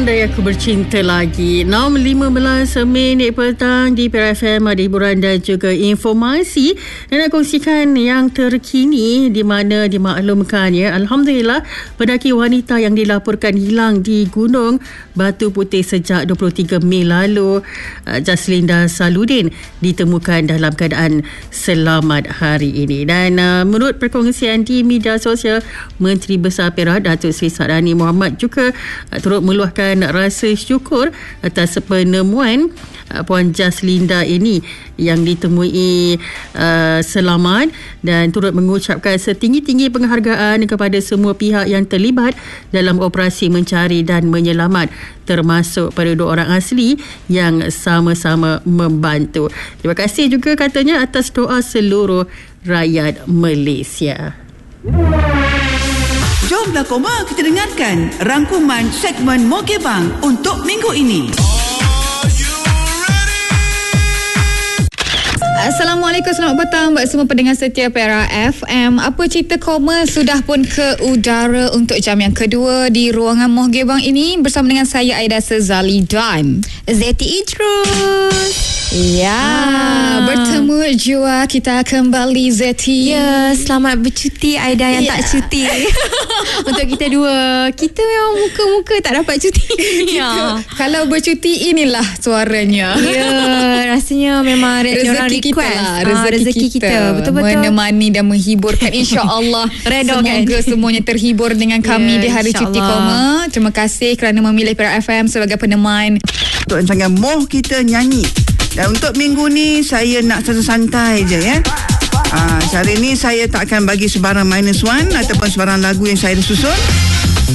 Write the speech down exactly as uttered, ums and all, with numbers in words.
Andai aku bercinta lagi. enam lima belas minit petang di P R F M, ada hiburan dan juga informasi. Dan nak kongsikan yang terkini di mana dimaklumkan ya, Alhamdulillah, pendaki wanita yang dilaporkan hilang di Gunung Batu Putih sejak dua puluh tiga Mei lalu, Jaslinda Saludin, ditemukan dalam keadaan selamat hari ini. Dan uh, menurut perkongsian di media sosial, Menteri Besar Perak Datuk Seri Saadani Mohamad juga uh, turut meluahkan rasa syukur atas penemuan uh, Puan Jaslinda ini yang ditemui uh, selamat, dan turut mengucapkan setinggi-tinggi penghargaan kepada semua pihak yang terlibat dalam operasi mencari dan menyelamat, termasuk pada dua orang asli yang sama-sama membantu. Terima kasih juga katanya atas doa seluruh rakyat Malaysia. Jomlah koma kita dengarkan rangkuman segmen Mogebang untuk minggu ini. Assalamualaikum, selamat petang buat semua pendengar setia P R F M. Apa cerita koma sudah pun ke udara untuk jam yang kedua di ruangan Mogebang ini bersama dengan saya Aida Sezali dan Zeti Idrus. Ya, ah. bertemu jua kita kembali Zeti. Ya, selamat bercuti Aida yang ya. tak cuti. Untuk kita dua, kita memang muka-muka tak dapat cuti. Ya. Kalau bercuti inilah suaranya. Ya, rasanya memang re- orang request kita lah, rezeki, ah, rezeki kita. kita betul-betul menemani dan menghiburkan, insya-Allah. Semoga semuanya terhibur dengan kami ya, di hari cuti koma. Terima kasih kerana memilih P R F M sebagai peneman. Untuk rancangan Moh Kita Nyanyi. Dan untuk minggu ni saya nak santai je ya. Ah, hari ni saya tak akan bagi sebarang minus one ataupun sebarang lagu yang saya susun.